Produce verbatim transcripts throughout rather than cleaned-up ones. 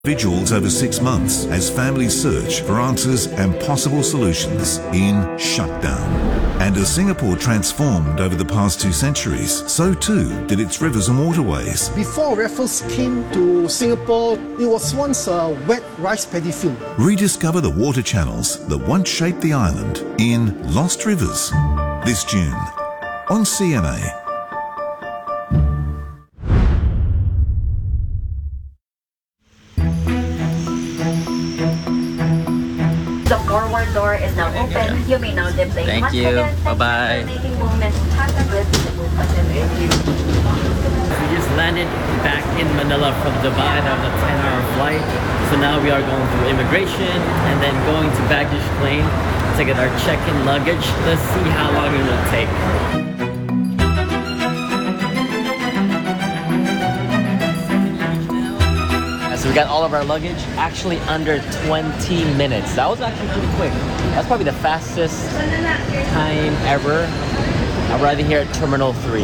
Vigils over six months as families search for answers and possible solutions in shutdown. And as Singapore transformed over the past two centuries, so too did its rivers and waterways. Before Raffles came to Singapore, it was once a wet rice paddy field. Rediscover the water channels that once shaped the island in Lost Rivers this June on C M A. The forward door is now open. You may now deplane. Thank you. Bye-bye. Making movement. Thank you. We just landed back in Manila from Dubai. That was a ten hour flight. So now we are going through immigration and then going to baggage claim to get our check-in luggage. Let's see how long it will take. So we got all of our luggage actually under twenty minutes. That was actually pretty quick. That's probably the fastest time ever arriving here at Terminal three.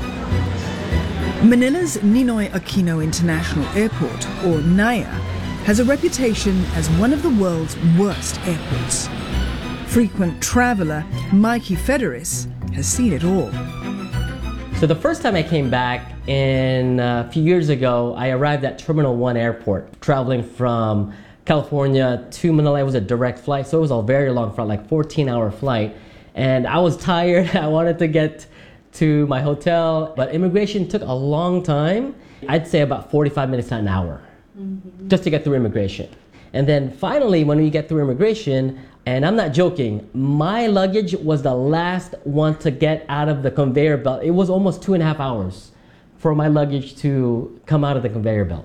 Manila's Ninoy Aquino International Airport, or NAIA, has a reputation as one of the world's worst airports. Frequent traveller Mikey Federis has seen it all. So the first time I came back in uh, a few years ago, I arrived at Terminal one Airport, traveling from California to Manila. It was a direct flight, so it was a very long flight, like fourteen hour flight. And I was tired. I wanted to get to my hotel, but immigration took a long time. I'd say about forty-five minutes to an hour, mm-hmm. just to get through immigration. And then finally, when we get through immigration, and I'm not joking, my luggage was the last one to get out of the conveyor belt. It was almost two and a half hours for my luggage to come out of the conveyor belt.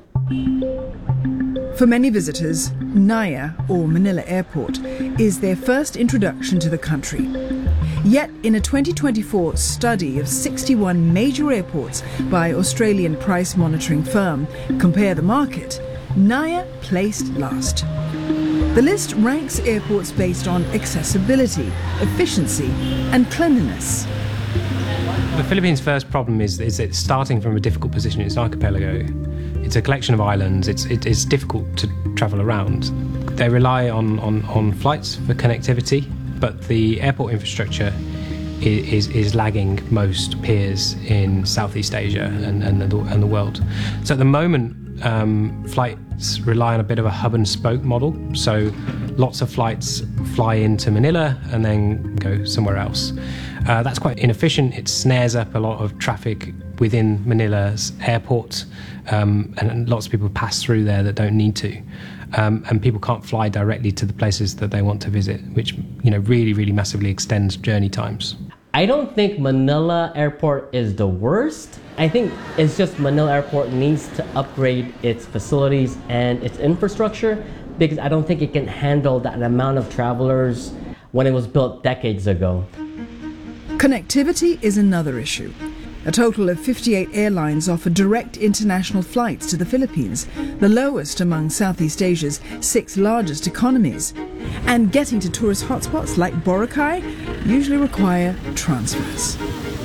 For many visitors, NAIA, or Manila Airport, is their first introduction to the country. Yet, in a twenty twenty-four study of sixty-one major airports by Australian price monitoring firm Compare the Market, NAIA placed last. The list ranks airports based on accessibility, efficiency, and cleanliness. The Philippines' first problem is, is it's starting from a difficult position. It's an archipelago. It's a collection of islands. It's, it, it's difficult to travel around. They rely on, on, on flights for connectivity, but the airport infrastructure is, is, is lagging most peers in Southeast Asia and, and, the, and the world. So at the moment, um, flights rely on a bit of a hub and spoke model. So lots of flights fly into Manila and then go somewhere else. Uh, that's quite inefficient. It snares up a lot of traffic within Manila's airport, um, and lots of people pass through there that don't need to. Um, and people can't fly directly to the places that they want to visit, which, you know, really, really massively extends journey times. I don't think Manila Airport is the worst. I think it's just Manila Airport needs to upgrade its facilities and its infrastructure, because I don't think it can handle that amount of travelers when it was built decades ago. Connectivity is another issue. A total of fifty-eight airlines offer direct international flights to the Philippines, the lowest among Southeast Asia's six largest economies. And getting to tourist hotspots like Boracay usually require transfers.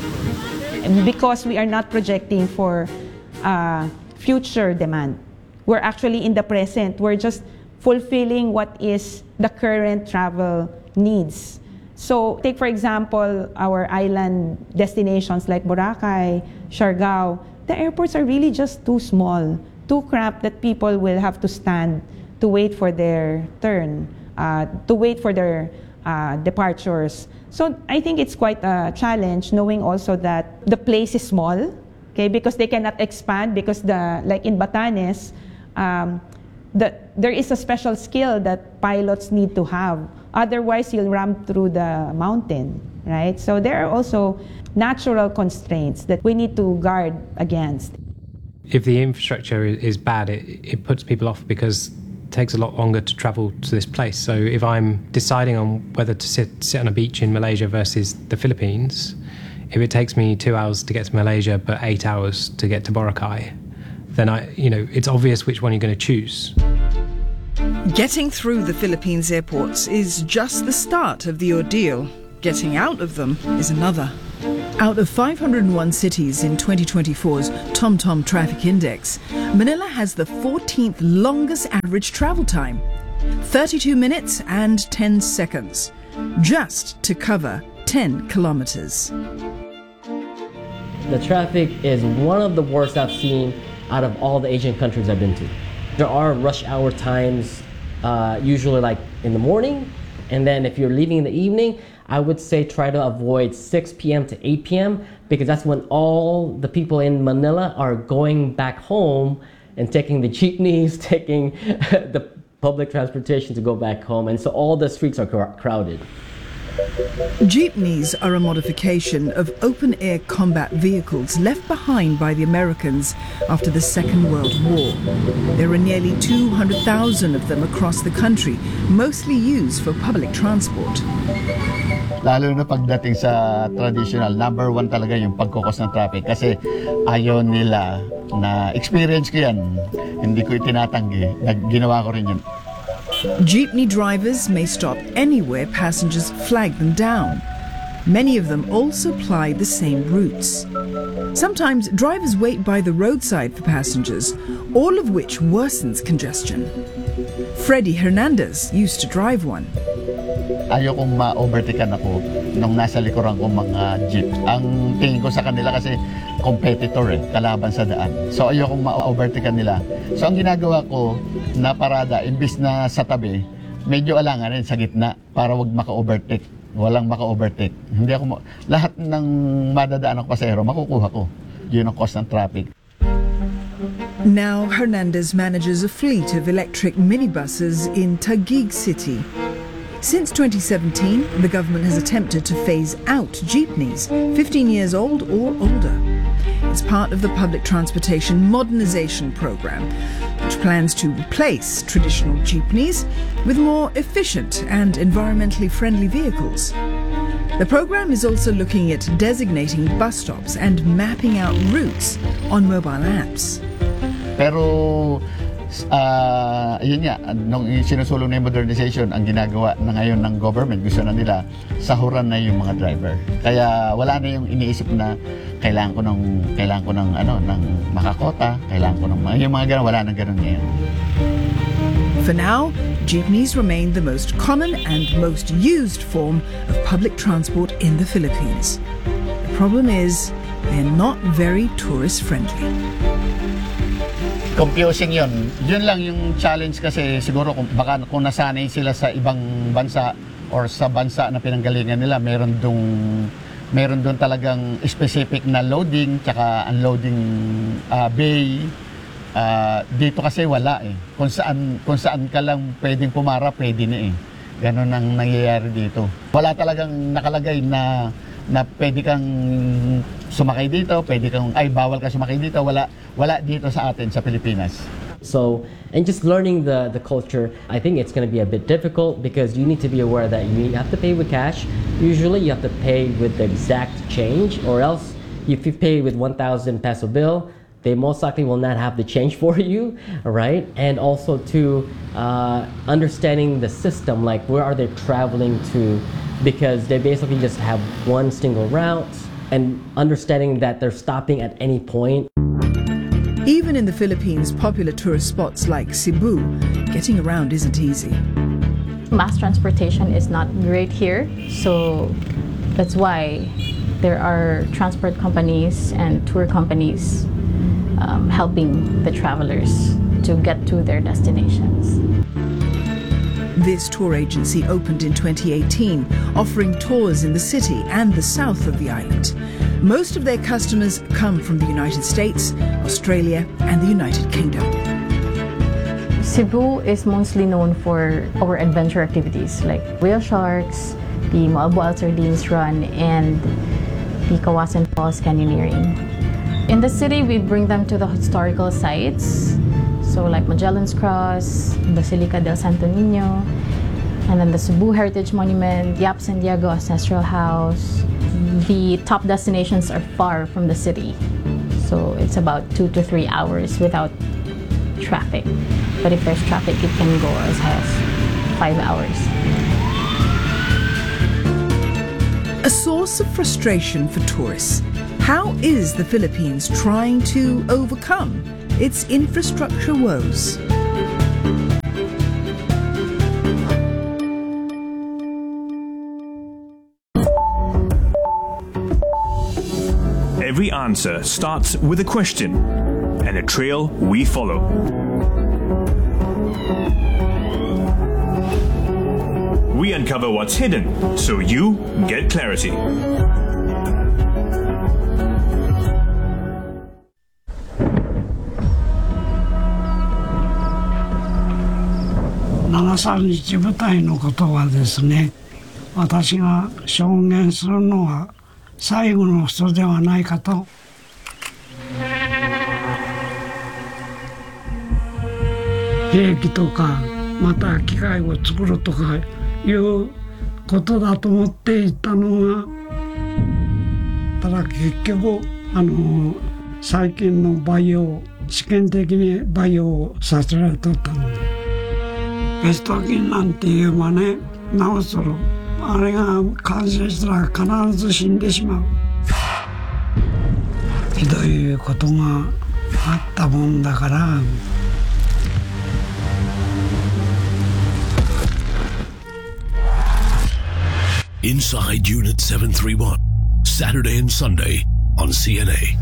Because we are not projecting for uh, future demand. We're actually in the present. We're just fulfilling what is the current travel needs. So take, for example, our island destinations like Boracay, Siargao. The airports are really just too small, too cramped that people will have to stand to wait for their turn, uh, to wait for their uh, departures. So I think it's quite a challenge, knowing also that the place is small, okay, because they cannot expand, because the like in Batanes, um, the, there is a special skill that pilots need to have. Otherwise, you'll ramp through the mountain, right? So there are also natural constraints that we need to guard against. If the infrastructure is bad, it, it puts people off because it takes a lot longer to travel to this place. So if I'm deciding on whether to sit, sit on a beach in Malaysia versus the Philippines, if it takes me two hours to get to Malaysia but eight hours to get to Boracay, then I, you know, it's obvious which one you're going to choose. Getting through the Philippines airports is just the start of the ordeal. Getting out of them is another. Out of five hundred one cities in twenty twenty-four's TomTom Traffic Index, Manila has the fourteenth longest average travel time, thirty-two minutes and ten seconds, just to cover ten kilometers. The traffic is one of the worst I've seen out of all the Asian countries I've been to. There are rush hour times, uh, usually like in the morning, and then if you're leaving in the evening, I would say try to avoid six p.m. to eight p.m. because that's when all the people in Manila are going back home and taking the jeepneys, taking the public transportation to go back home, and so all the streets are cr- crowded. Jeepneys are a modification of open-air combat vehicles left behind by the Americans after the Second World War. There are nearly two hundred thousand of them across the country, mostly used for public transport. Lalo na pagdating sa traditional, number one talaga yung pagkukos ng traffic kasi ayaw nila na experience ko yan. Hindi ko itinatanggi. Ginawa ko rin yun. Jeepney drivers may stop anywhere passengers flag them down. Many of them also ply the same routes. Sometimes drivers wait by the roadside for passengers, all of which worsens congestion. Freddy Hernandez used to drive one. Ayaw kong ma-overtaken ako nung nasa likuran kong mga jeep. Ang tingin ko sa kanila kasi competitor eh, kalaban sa daan. So ayaw kong ma-overtaken nila. So ang ginagawa ko na parada, imbis na sa tabi, medyo alangan rin sa gitna para wag maka-overtake. Walang maka-overtake. Hindi ako ma- lahat ng madadaan ng pasahero, makukuha ko. Yun ang cause ng traffic. Now Hernandez manages a fleet of electric minibuses in Taguig City. Since twenty seventeen, the government has attempted to phase out jeepneys, fifteen years old or older. It's part of the public transportation modernization program, which plans to replace traditional jeepneys with more efficient and environmentally friendly vehicles. The program is also looking at designating bus stops and mapping out routes on mobile apps. Pero Uh, yun nga, nung sinusulong na yung modernization, ang ginagawa na ngayon ng government, gusto na nila, sahuran na yung mga driver. Kaya wala na yung iniisip na kailangan ko ng, kailangan ko ng, ano, ng makakota, kailangan ko ng, yung mga ganun, wala na ganun ngayon. For now, jeepneys remain the most common and most used form of public transport in the Philippines. The problem is, they're not very tourist-friendly. Confusing yun. Yun lang yung challenge kasi siguro kung, baka kung nasanay sila sa ibang bansa or sa bansa na pinanggalingan nila, meron dong meron doon talagang specific na loading tsaka unloading uh, bay. Uh, dito kasi wala eh. Kung saan, kung saan ka lang pwedeng pumara, pwede na eh. Ganon ang nangyayari dito. Wala talagang nakalagay na na pwede kang sumakay dito, pwede kang, ay bawal ka sumakay dito, wala, wala dito sa atin, sa Pilipinas. So, and just learning the, the culture, I think it's going to be a bit difficult because you need to be aware that you have to pay with cash. Usually you have to pay with the exact change, or else if you pay with one thousand peso bill, they most likely will not have the change for you, right? And also to uh, understanding the system, like where are they traveling to, because they basically just have one single route, and understanding that they're stopping at any point. Even in the Philippines' popular tourist spots like Cebu, getting around isn't easy. Mass transportation is not great here, so that's why there are transport companies and tour companies um, helping the travelers to get to their destinations. This tour agency opened in twenty eighteen, offering tours in the city and the south of the island. Most of their customers come from the United States, Australia, and the United Kingdom. Cebu is mostly known for our adventure activities like whale sharks, the Malboal Sardines Run, and the Kawasan Falls Canyoneering. In the city, we bring them to the historical sites, so like Magellan's Cross, Basilica del Santo Niño, and then the Cebu Heritage Monument, Yap San Diego Ancestral House. The top destinations are far from the city, so it's about two to three hours without traffic. But if there's traffic, it can go as high as five hours. A source of frustration for tourists. How is the Philippines trying to overcome its infrastructure woes? Every answer starts with a question and a trail we follow. We uncover what's hidden so you get clarity. Nagasan日舞台のことはですね、私が証言するのは最後の人ではないかと。兵器とかまた機械を作るとかいうことだと思っていたのが、ただ結局あの最近の培養試験的に培養させられとったので、ベスト菌なんて言えばね、なおそろあれが感染したら必ず死んでしまう。ひどいことがあったもんだから。 Inside Unit seven three one, Saturday and Sunday on C N A.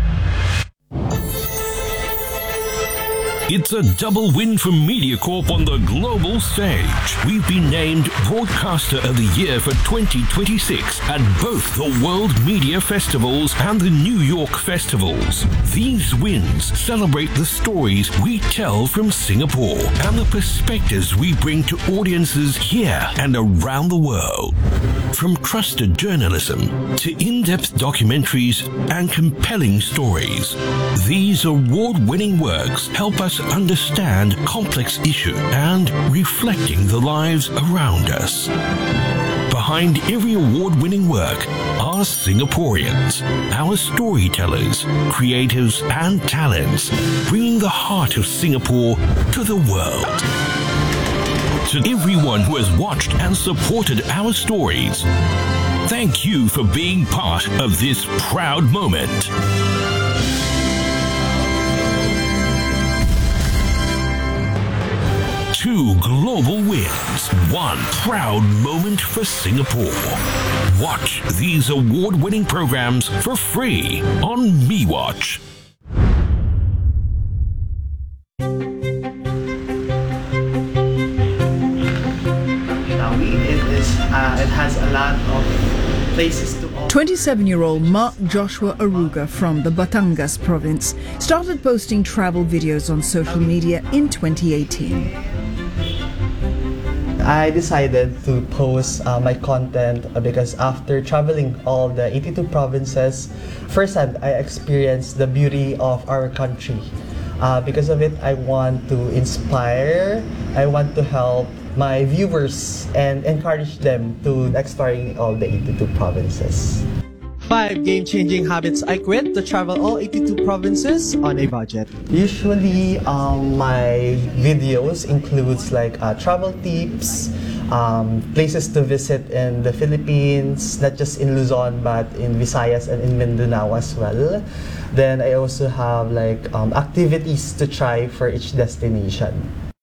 It's a double win for MediaCorp on the global stage. We've been named Broadcaster of the Year for twenty twenty-six at both the World Media Festivals and the New York Festivals. These wins celebrate the stories we tell from Singapore and the perspectives we bring to audiences here and around the world. From trusted journalism to in-depth documentaries and compelling stories, these award-winning works help us understand complex issues and reflecting the lives around us. Behind every award-winning work are Singaporeans, our storytellers, creatives and talents, bringing the heart of Singapore to the world. To everyone who has watched and supported our stories, thank you for being part of this proud moment. Two global wins, one proud moment for Singapore. Watch these award-winning programs for free on MeWatch. It is. Uh, it has a lot of places to. twenty-seven-year-old Mark Joshua Aruga from the Batangas province started posting travel videos on social media in twenty eighteen. I decided to post uh, my content because after traveling all the eighty-two provinces, firsthand I experienced the beauty of our country. Uh, because of it, I want to inspire, I want to help my viewers and encourage them to exploring all the eighty-two provinces. Five game-changing habits I quit to travel all eighty-two provinces on a budget. Usually, um, my videos includes like uh, travel tips, um, places to visit in the Philippines, not just in Luzon but in Visayas and in Mindanao as well. Then I also have like um, activities to try for each destination.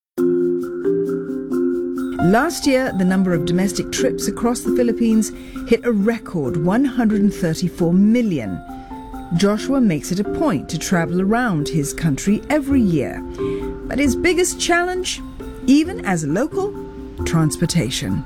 Last year, the number of domestic trips across the Philippines hit a record one hundred thirty-four million. Joshua makes it a point to travel around his country every year. But his biggest challenge, even as a local, transportation.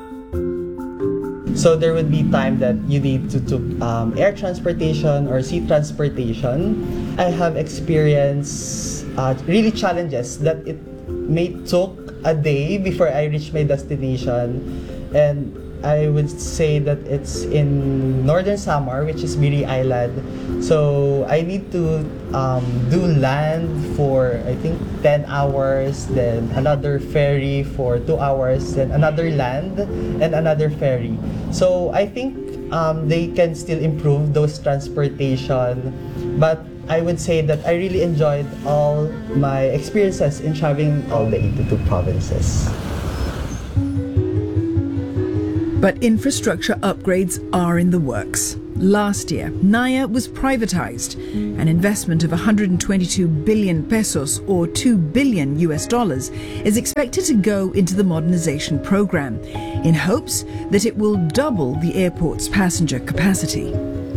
So there would be time that you need to take um, air transportation or sea transportation. I have experienced uh, really challenges that it may took a day before I reach my destination, and I would say that it's in Northern Samar, which is Biri Island. So I need to um, do land for I think ten hours, then another ferry for two hours, then another land and another ferry. So I think um, they can still improve those transportation, but I would say that I really enjoyed all my experiences in traveling all the eighty-two provinces. But infrastructure upgrades are in the works. Last year, Naya was privatized. An investment of one hundred twenty-two billion pesos or two billion U S dollars is expected to go into the modernization program in hopes that it will double the airport's passenger capacity.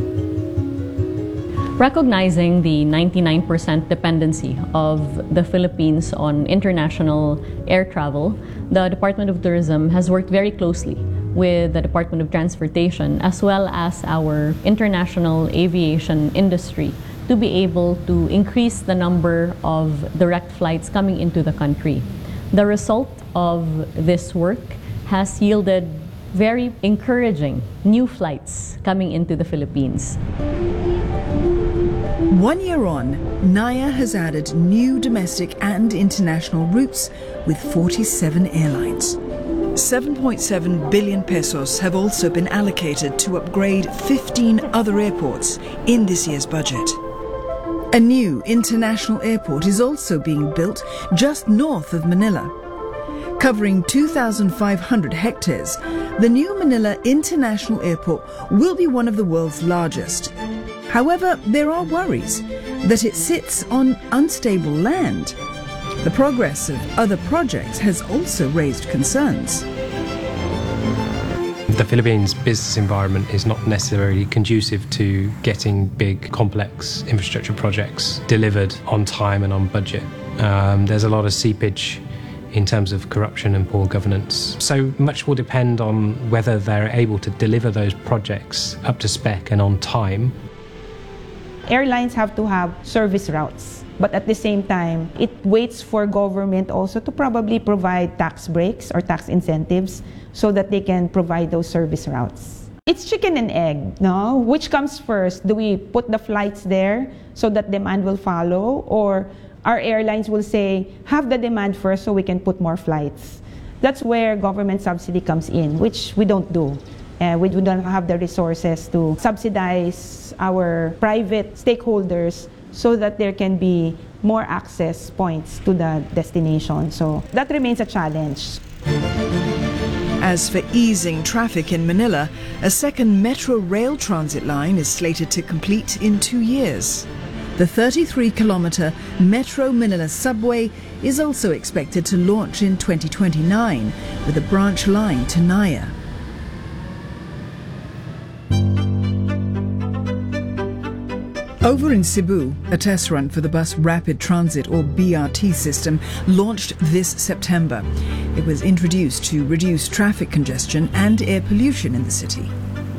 Recognizing the ninety-nine percent dependency of the Philippines on international air travel, the Department of Tourism has worked very closely with the Department of Transportation as well as our international aviation industry to be able to increase the number of direct flights coming into the country. The result of this work has yielded very encouraging new flights coming into the Philippines. One year on, Naya has added new domestic and international routes with forty-seven airlines. seven point seven billion pesos have also been allocated to upgrade fifteen other airports in this year's budget. A new international airport is also being built just north of Manila. Covering two thousand five hundred hectares, the new Manila International Airport will be one of the world's largest. However, there are worries that it sits on unstable land. The progress of other projects has also raised concerns. The Philippines business environment is not necessarily conducive to getting big, complex infrastructure projects delivered on time and on budget. Um, there's a lot of seepage in terms of corruption and poor governance. So much will depend on whether they're able to deliver those projects up to spec and on time. Airlines have to have service routes, but at the same time, it waits for government also to probably provide tax breaks or tax incentives so that they can provide those service routes. It's chicken and egg, no? Which comes first? Do we put the flights there so that demand will follow? Or our airlines will say, have the demand first so we can put more flights? That's where government subsidy comes in, which we don't do. Uh, we do not have the resources to subsidize our private stakeholders so that there can be more access points to the destination. So that remains a challenge. As for easing traffic in Manila, a second metro rail transit line is slated to complete in two years. The thirty-three kilometre Metro Manila subway is also expected to launch in twenty twenty-nine with a branch line to Naya. Over in Cebu, a test run for the Bus Rapid Transit or B R T system launched this September. It was introduced to reduce traffic congestion and air pollution in the city.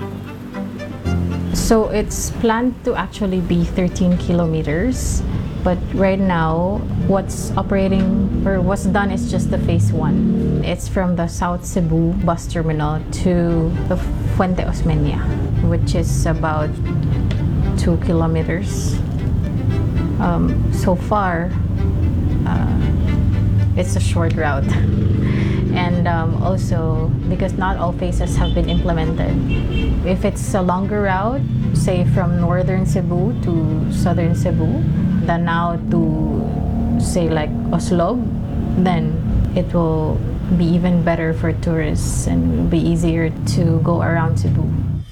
So it's planned to actually be thirteen kilometers, but right now what's operating or what's done is just the phase one. It's from the South Cebu bus terminal to the Fuente Osmeña, which is about two kilometers. Um, so far, uh, it's a short route. And um, also, because not all phases have been implemented. If it's a longer route, say from northern Cebu to southern Cebu, Danao to say like Oslog, then it will be even better for tourists and it will be easier to go around Cebu.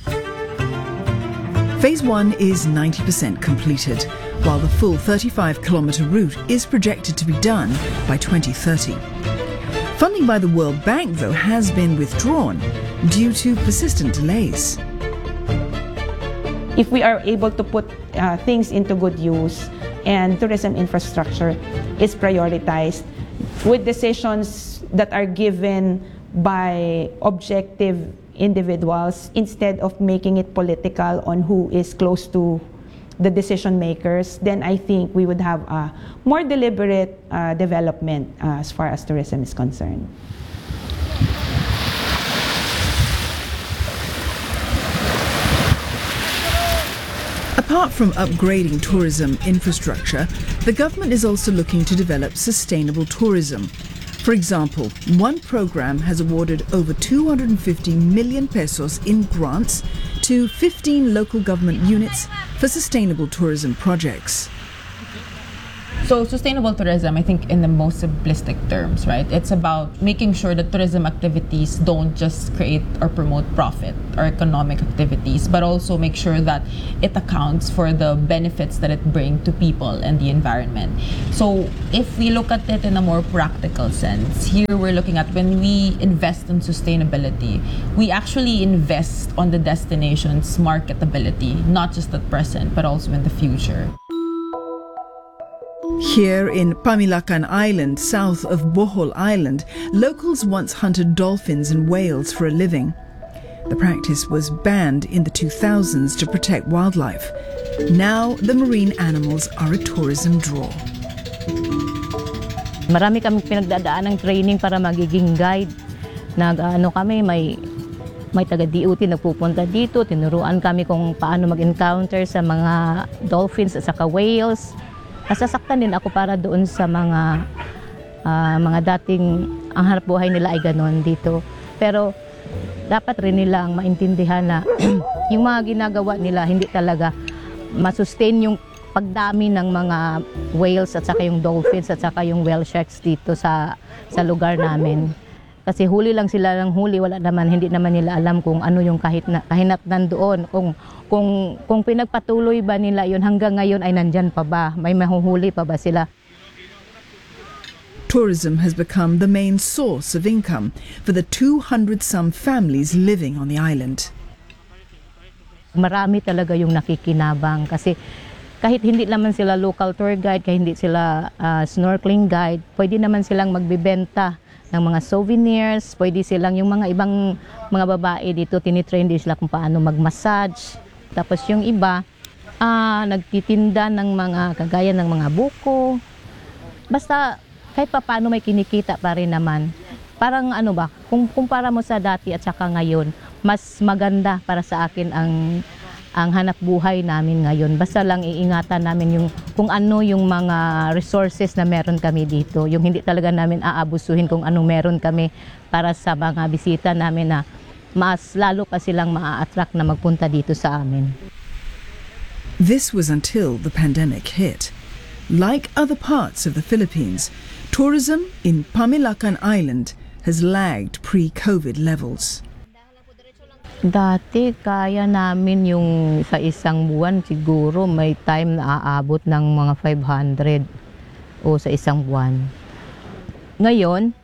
Phase one is ninety percent completed, while the full thirty-five kilometre route is projected to be done by twenty thirty. Funding by the World Bank, though, has been withdrawn due to persistent delays. If we are able to put uh, things into good use and tourism infrastructure is prioritized with decisions that are given by objective individuals instead of making it political on who is close to the decision makers, then I think we would have a more deliberate uh, development uh, as far as tourism is concerned. Apart from upgrading tourism infrastructure, the government is also looking to develop sustainable tourism. For example, one program has awarded over two hundred fifty million pesos in grants to fifteen local government units for sustainable tourism projects. So sustainable tourism, I think in the most simplistic terms, right? It's about making sure that tourism activities don't just create or promote profit or economic activities, but also make sure that it accounts for the benefits that it brings to people and the environment. So if we look at it in a more practical sense, here we're looking at when we invest in sustainability, we actually invest on the destination's marketability, not just at present, but also in the future. Here in Pamilacan Island, south of Bohol Island, locals once hunted dolphins and whales for a living. The practice was banned in the two thousands to protect wildlife. Now the marine animals are a tourism draw. Marami kami pinagdadaan ng training para magiging guide. Nag ano kami may may taga-D O T nagpupunta dito, tinuruan kami kung paano mag-encounter sa mga dolphins at saka whales. Nasasaktan din ako para doon sa mga uh, mga dating ang hanap buhay nila ay ganon dito. Pero dapat rin nilang maintindihan na yung mga ginagawa nila hindi talaga masustain yung pagdami ng mga whales at saka yung dolphins at saka yung whale sharks dito sa sa lugar namin. Kasi huli lang sila ng huli, wala naman, hindi naman nila alam kung ano yung kahit na, kahinatnan doon. Kung, kung, kung pinagpatuloy ba nila yun hanggang ngayon ay nandyan pa ba? May mahuhuli pa ba sila? Tourism has become the main source of income for the two hundred some families living on the island. Marami talaga yung nakikinabang kasi kahit hindi naman sila local tour guide, kahit hindi sila uh, snorkeling guide, pwede naman silang magbibenta ng mga souvenirs, pwede silang yung mga ibang mga babae dito tinitrain din sila kung paano mag-massage. Tapos yung iba, ah, nagtitinda ng mga kagaya ng mga buko. Basta kahit pa paano may kinikita pa rin naman. Parang ano ba, kung kumpara mo sa dati at saka ngayon, mas maganda para sa akin ang ang hanap buhay namin ngayon. Basta lang iingatan namin yung kung ano yung mga resources na meron kami dito. Yung hindi talaga namin aabusuhin kung anong meron kami para sa mga bisita namin na mas lalo pa silang maa-attract na magpunta dito sa amin. This was until the pandemic hit. Like other parts of the Philippines, tourism in Pamilacan Island has lagged pre-COVID levels. Dati kaya namin yung sa isang buwan siguro may time na aabot ng mga five hundred o sa isang buwan. Ngayon,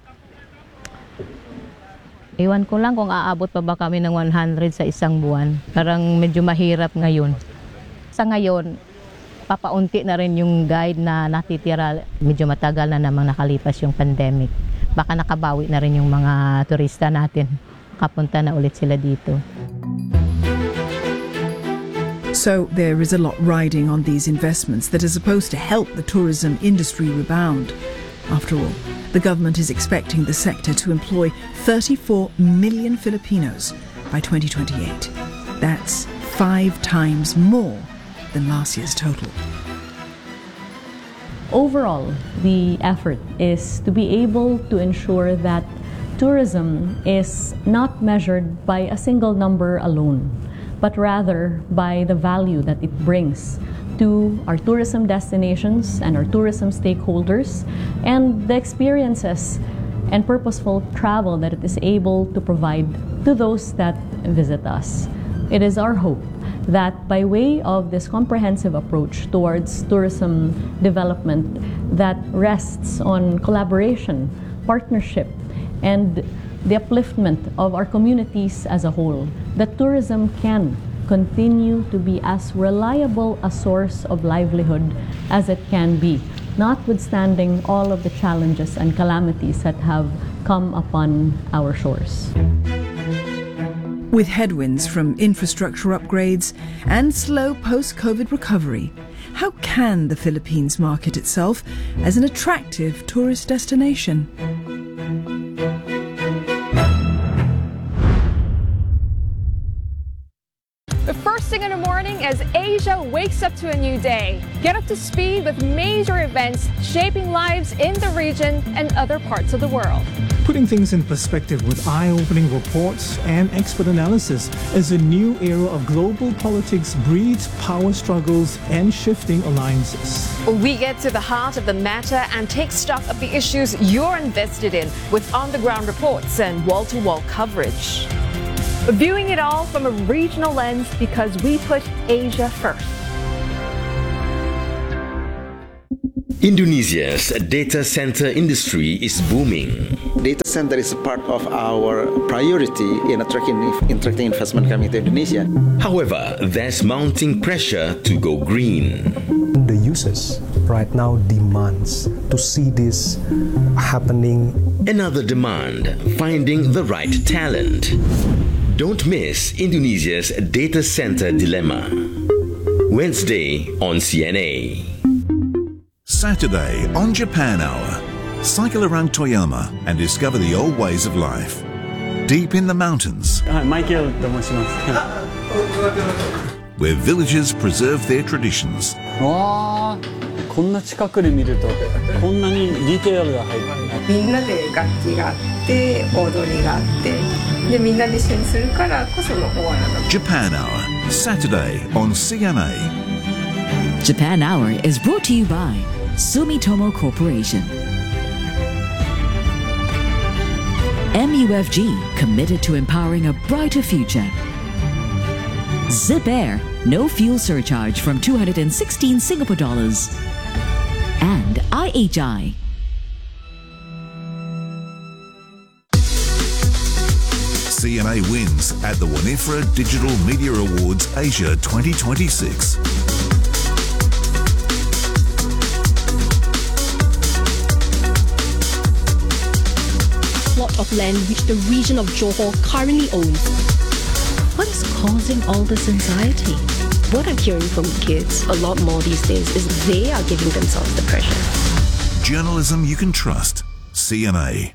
iwan ko lang kung aabot pa ba kami ng one hundred sa isang buwan. Parang medyo mahirap ngayon. Sa ngayon, papaunti na rin yung guide na natitira. Medyo matagal na namang nakalipas yung pandemic. Baka nakabawi na rin yung mga turista natin. Kapunta na ulit sila dito. So there is a lot riding on these investments that are supposed to help the tourism industry rebound. After all, the government is expecting the sector to employ thirty-four million Filipinos by twenty twenty-eight. That's five times more than last year's total. Overall, the effort is to be able to ensure that tourism is not measured by a single number alone, but rather by the value that it brings to our tourism destinations and our tourism stakeholders, and the experiences and purposeful travel that it is able to provide to those that visit us. It is our hope that by way of this comprehensive approach towards tourism development that rests on collaboration, partnership, and the upliftment of our communities as a whole, that tourism can continue to be as reliable a source of livelihood as it can be, notwithstanding all of the challenges and calamities that have come upon our shores. With headwinds from infrastructure upgrades and slow post-COVID recovery, how can the Philippines market itself as an attractive tourist destination? The first thing in the morning morning as Asia wakes up to a new day. Get up to speed with major events shaping lives in the region and other parts of the world. Putting things in perspective with eye-opening reports and expert analysis as a new era of global politics breeds power struggles and shifting alliances. We get to the heart of the matter and take stock of the issues you're invested in with on-the-ground reports and wall-to-wall coverage. Viewing it all from a regional lens because we put Asia first. Indonesia's data center industry is booming. Data center is part of our priority in attracting, attracting investment coming to Indonesia. However, there's mounting pressure to go green. The users right now demands to see this happening. Another demand, finding the right talent. Don't miss Indonesia's data center dilemma. Wednesday on C N A. Saturday on Japan Hour. Cycle around Toyama and discover the old ways of life. Deep in the mountains, where villagers preserve their traditions. わあ、こんな近くで見るとこんなにディテールが入ってる。みんなで楽器があって踊りがあってでみんなで一緒にするからこその終わらない。 Japan Hour, Saturday on C N A. Japan Hour is brought to you by Sumitomo Corporation. M U F G, committed to empowering a brighter future. Zip Air, no fuel surcharge from two hundred sixteen Singapore dollars. And I H I. C N A wins at the Winifred Digital Media Awards Asia twenty twenty-six. Plot of land which the region of Johor currently owns. What is causing all this anxiety? What I'm hearing from kids a lot more these days is they are giving themselves the pressure. Journalism you can trust. C N A.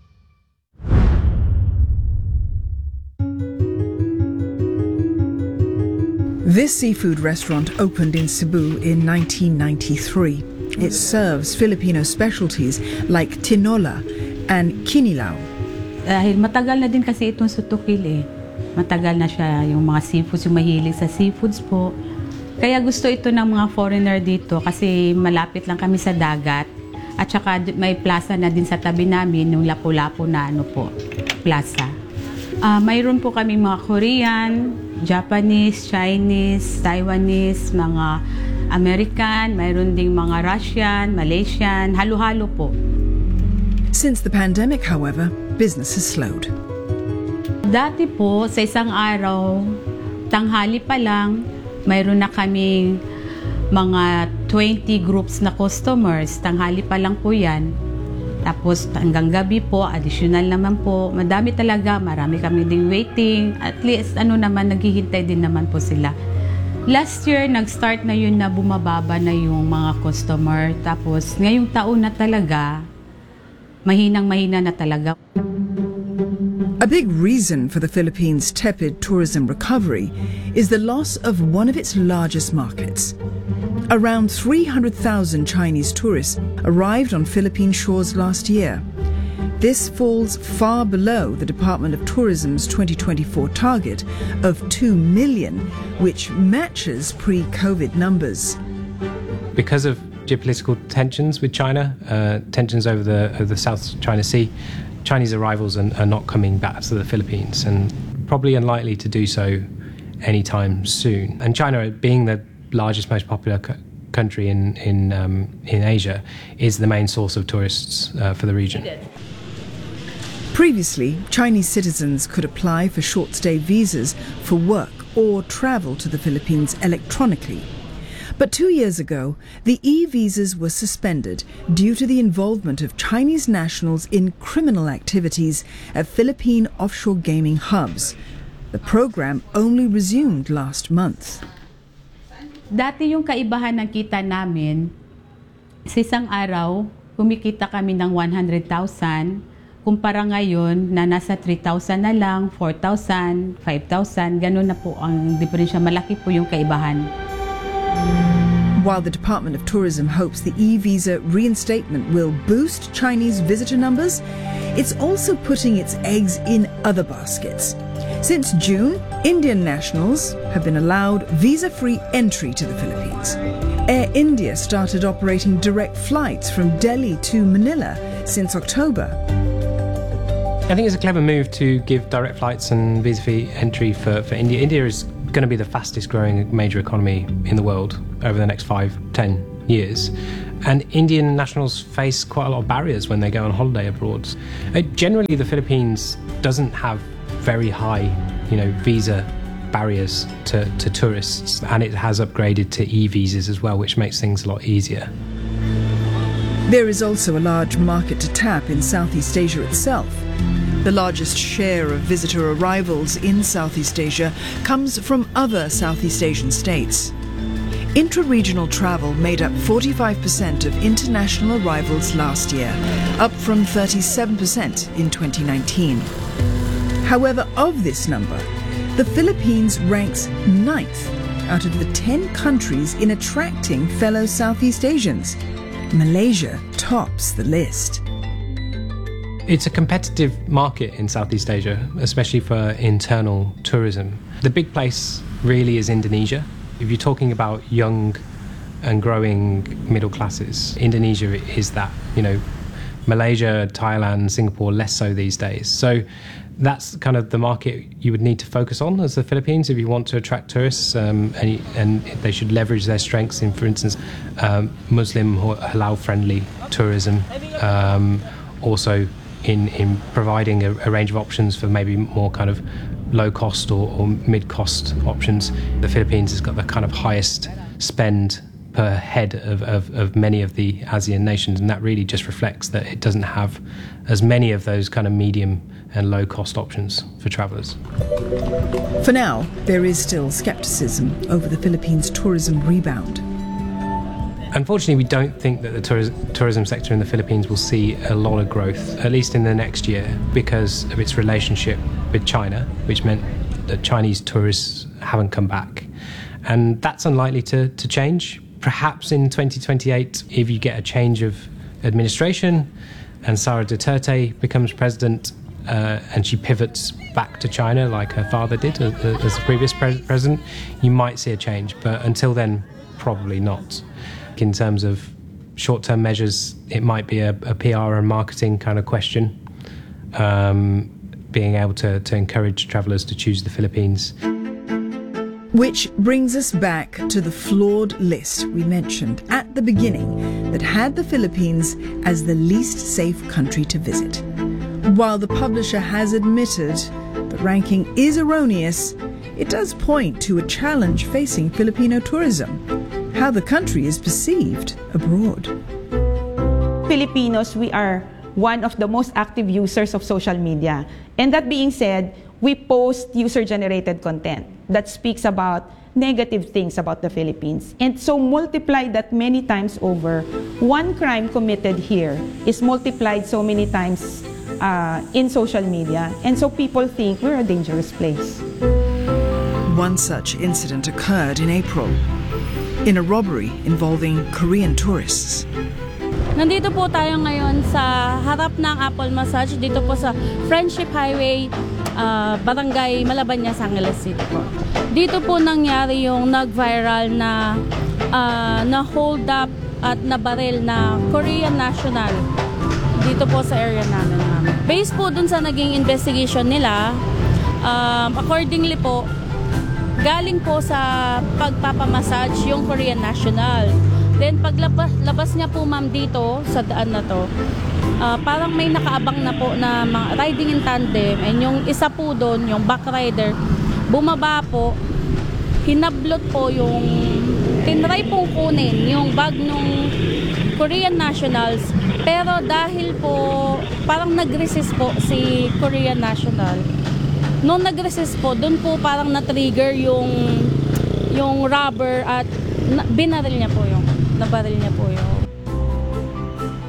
This seafood restaurant opened in Cebu in nineteen ninety-three. It serves Filipino specialties like tinola and kinilaw. Dahil matagal na din kasi itong Sutukil eh. Matagal na siya yung mga seafoods, yung mahilig sa seafoods po. Kaya gusto ito ng mga foreigner dito kasi malapit lang kami sa dagat. At saka may plaza na din sa tabi namin, yung Lapu-Lapu na ano po, plaza. Uh, mayroon po kami mga Korean, Japanese, Chinese, Taiwanese, mga American, mayroon ding mga Russian, Malaysian, halo-halo po. Since the pandemic, however, business has slowed. Dati po, sa isang araw, tanghali pa lang, mayroon na kaming mga twenty groups na customers. Tanghali pa lang po yan. Tapos hanggang gabi po, additional naman po. Madami talaga, marami kami ding waiting. At least ano naman, naghihintay din naman po sila. Last year, nag-start na yun na bumababa na yung mga customer. Tapos ngayong taon na talaga, mahinang-mahina na talaga. A big reason for the Philippines' tepid tourism recovery is the loss of one of its largest markets. Around three hundred thousand Chinese tourists arrived on Philippine shores last year. This falls far below the Department of Tourism's twenty twenty-four target of two million, which matches pre-COVID numbers. Because of geopolitical tensions with China, uh, tensions over the, over the South China Sea, Chinese arrivals are, are not coming back to the Philippines and probably unlikely to do so anytime soon. And China, being the largest, most popular co- country in in um, in Asia, is the main source of tourists uh, for the region. Previously, Chinese citizens could apply for short-stay visas for work or travel to the Philippines electronically. But two years ago, the e-visas were suspended due to the involvement of Chinese nationals in criminal activities at Philippine offshore gaming hubs. The program only resumed last month. Dati yung kaibahan ng kita namin, sa isang araw, kumikita kami ng one hundred thousand. Kumpara ngayon na nasa three thousand na lang, four thousand, five thousand, ganun na po ang diferensya. Malaki po yung kaibahan. While the Department of Tourism hopes the e-visa reinstatement will boost Chinese visitor numbers, it's also putting its eggs in other baskets. Since June, Indian nationals have been allowed visa-free entry to the Philippines. Air India started operating direct flights from Delhi to Manila since October. I think it's a clever move to give direct flights and visa-free entry for, for India. India is going to be the fastest growing major economy in the world over the next five, ten years. And Indian nationals face quite a lot of barriers when they go on holiday abroad. Uh, generally, the Philippines doesn't have very high, you know, visa barriers to, to tourists, and it has upgraded to e-visas as well, which makes things a lot easier. There is also a large market to tap in Southeast Asia itself. The largest share of visitor arrivals in Southeast Asia comes from other Southeast Asian states. Intra-regional travel made up forty-five percent of international arrivals last year, up from thirty-seven percent in twenty nineteen. However, of this number, the Philippines ranks ninth out of the ten countries in attracting fellow Southeast Asians. Malaysia tops the list. It's a competitive market in Southeast Asia, especially for internal tourism. The big place really is Indonesia. If you're talking about young and growing middle classes, Indonesia is that. You know, Malaysia, Thailand, Singapore, less so these days. So that's kind of the market you would need to focus on as the Philippines if you want to attract tourists, um, and, and they should leverage their strengths in, for instance, um, Muslim or halal-friendly tourism. Um, also in, in providing a, a range of options for maybe more kind of low-cost or, or mid-cost options. The Philippines has got the kind of highest spend per head of, of, of many of the ASEAN nations, and that really just reflects that it doesn't have as many of those kind of medium and low-cost options for travellers. For now, there is still scepticism over the Philippines' tourism rebound. Unfortunately, we don't think that the tour- tourism sector in the Philippines will see a lot of growth, at least in the next year, because of its relationship with China, which meant that Chinese tourists haven't come back. And that's unlikely to, to change. Perhaps in twenty twenty-eight, if you get a change of administration and Sara Duterte becomes president, uh, and she pivots back to China like her father did as, as the previous pre- president, you might see a change. But until then, probably not. In terms of short-term measures, it might be a, a P R and marketing kind of question, um, being able to, to encourage travellers to choose the Philippines. Which brings us back to the flawed list we mentioned at the beginning that had the Philippines as the least safe country to visit. While the publisher has admitted the ranking is erroneous, it does point to a challenge facing Filipino tourism, how the country is perceived abroad. Filipinos, we are one of the most active users of social media. And that being said, we post user-generated content that speaks about negative things about the Philippines. And so multiply that many times over, one crime committed here is multiplied so many times uh, in social media. And so people think we're a dangerous place. One such incident occurred in April, in a robbery involving Korean tourists. Nandito po tayo ngayon sa harap ng Apple Massage, dito po sa Friendship Highway, uh, Barangay Malabanyas, Angeles City po. Dito po nangyari yung nag-viral na uh, na-hold up at na-baril na Korean national dito po sa area namin. Based po dun sa naging investigation nila, um, accordingly po, galing po sa pagpapamassage yung Korean national. Then paglabas labas niya po ma'am dito sa daan na to, uh, parang may nakaabang na po na mga riding in tandem, and yung isa po doon, yung back rider, bumaba po, hinablot po yung, tinry pong kunin yung bag nung Korean nationals, pero dahil po parang nag-resist po si Korean national. Nung nag-resist po, doon po parang na-trigger yung yung rubber at na, binaril niya po yung nabaril niya po yung.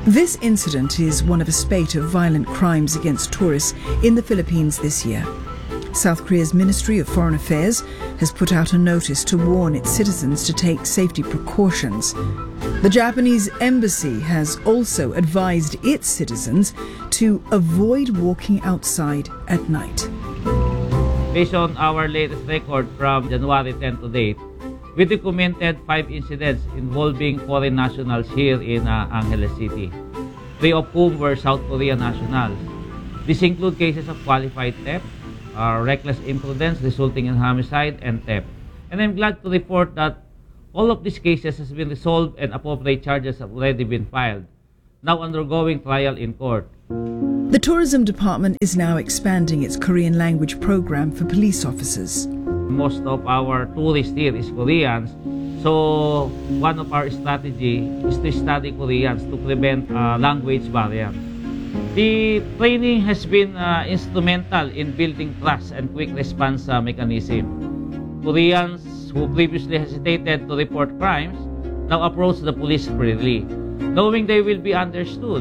This incident is one of a spate of violent crimes against tourists in the Philippines this year. South Korea's Ministry of Foreign Affairs has put out a notice to warn its citizens to take safety precautions. The Japanese embassy has also advised its citizens to avoid walking outside at night. Based on our latest record from January tenth to date, we documented five incidents involving foreign nationals here in uh, Angeles City, three of whom were South Korean nationals. These include cases of qualified theft, uh, reckless imprudence resulting in homicide, and theft. And I'm glad to report that all of these cases has been resolved and appropriate charges have already been filed, now undergoing trial in court. The Tourism Department is now expanding its Korean language program for police officers. Most of our tourists here is Koreans, so one of our strategy is to study Koreans to prevent uh, language barriers. The training has been uh, instrumental in building trust and quick response uh, mechanism. Koreans who previously hesitated to report crimes now approach the police freely, knowing they will be understood.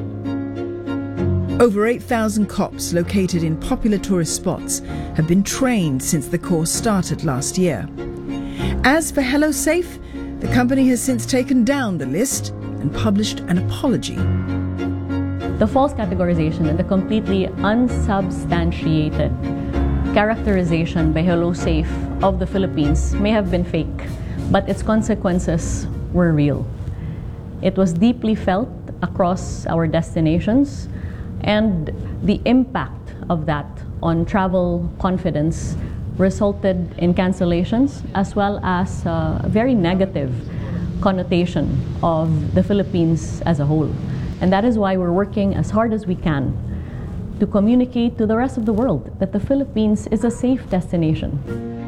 Over eight thousand cops located in popular tourist spots have been trained since the course started last year. As for HelloSafe, the company has since taken down the list and published an apology. The false categorization and the completely unsubstantiated characterization by HelloSafe of the Philippines may have been fake, but its consequences were real. It was deeply felt across our destinations, and the impact of that on travel confidence resulted in cancellations as well as a very negative connotation of the Philippines as a whole. And that is why we're working as hard as we can to communicate to the rest of the world that the Philippines is a safe destination.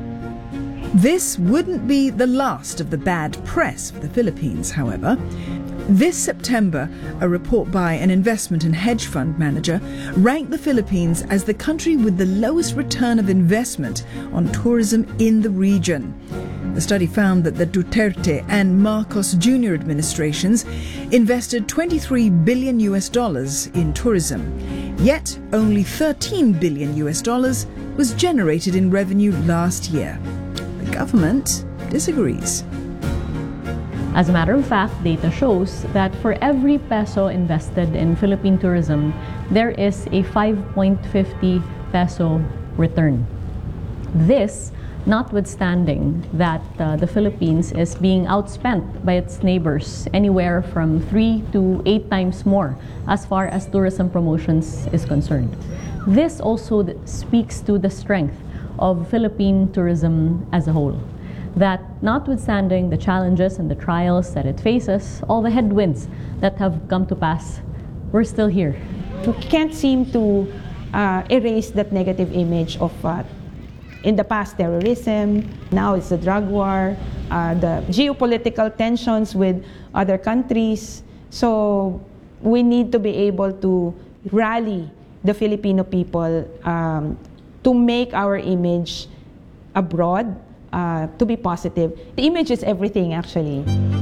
This wouldn't be the last of the bad press for the Philippines, however. This September, a report by an investment and hedge fund manager ranked the Philippines as the country with the lowest return of investment on tourism in the region. The study found that the Duterte and Marcos Junior administrations invested twenty-three billion U S dollars in tourism, yet only thirteen billion U S dollars was generated in revenue last year. The government disagrees. As a matter of fact, data shows that for every peso invested in Philippine tourism, there is a five point five zero peso return. This, notwithstanding that uh, the Philippines is being outspent by its neighbors anywhere from three to eight times more as far as tourism promotions is concerned. This also speaks to the strength of Philippine tourism as a whole. That notwithstanding the challenges and the trials that it faces, all the headwinds that have come to pass, we're still here. We can't seem to uh, erase that negative image of uh, in the past terrorism, now it's the drug war, uh, the geopolitical tensions with other countries. So we need to be able to rally the Filipino people um, to make our image abroad Uh, to be positive. The image is everything, actually.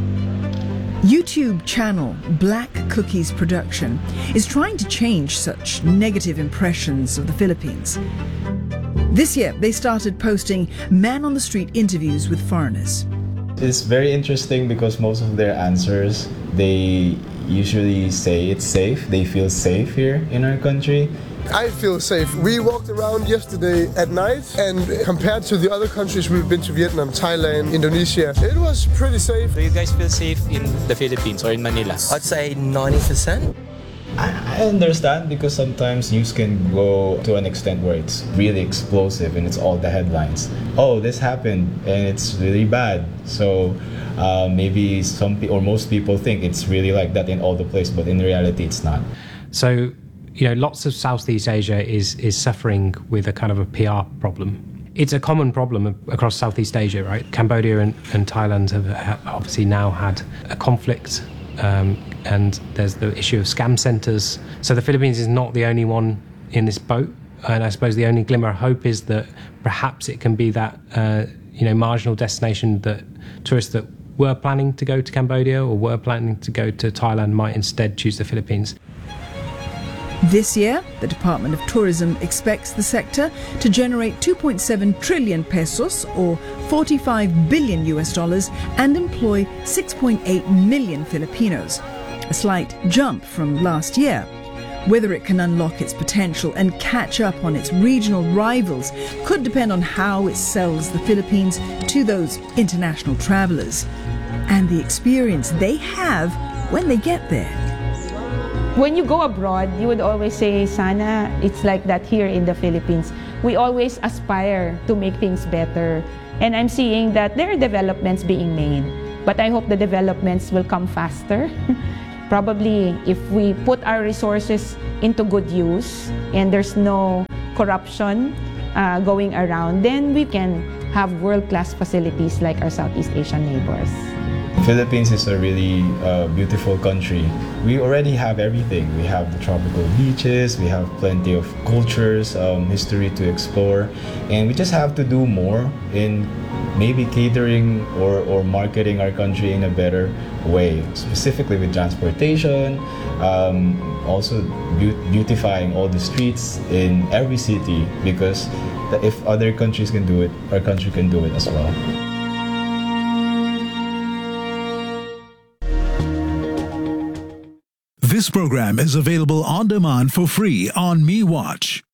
YouTube channel Black Cookies Production is trying to change such negative impressions of the Philippines. This year, they started posting man-on-the-street interviews with foreigners. It's very interesting because most of their answers, they usually say it's safe. They feel safe here in our country. I feel safe. We walked around yesterday at night, and compared to the other countries we've been to, Vietnam, Thailand, Indonesia, it was pretty safe. Do you guys feel safe in the Philippines or in Manila? I'd say ninety percent. I understand because sometimes news can go to an extent where it's really explosive and it's all the headlines. Oh, this happened and it's really bad. So uh, maybe some pe- or most people think it's really like that in all the place, but in reality it's not. So, you know, lots of Southeast Asia is is suffering with a kind of a P R problem. It's a common problem across Southeast Asia, right? Cambodia and, and Thailand have obviously now had a conflict, um, and there's the issue of scam centres. So the Philippines is not the only one in this boat, and I suppose the only glimmer of hope is that perhaps it can be that uh, you know marginal destination that tourists that were planning to go to Cambodia or were planning to go to Thailand might instead choose the Philippines. This year, the Department of Tourism expects the sector to generate two point seven trillion pesos or forty-five billion U S dollars and employ six point eight million Filipinos, a slight jump from last year. Whether it can unlock its potential and catch up on its regional rivals could depend on how it sells the Philippines to those international travelers and the experience they have when they get there. When you go abroad, you would always say, sana it's like that here in the Philippines. We always aspire to make things better. And I'm seeing that there are developments being made. But I hope the developments will come faster. Probably if we put our resources into good use and there's no corruption uh, going around, then we can have world-class facilities like our Southeast Asian neighbors. Philippines is a really uh, beautiful country. We already have everything. We have the tropical beaches, we have plenty of cultures, um, history to explore, and we just have to do more in maybe catering or, or marketing our country in a better way, specifically with transportation, um, also be- beautifying all the streets in every city, because if other countries can do it, our country can do it as well. This program is available on demand for free on MeWatch.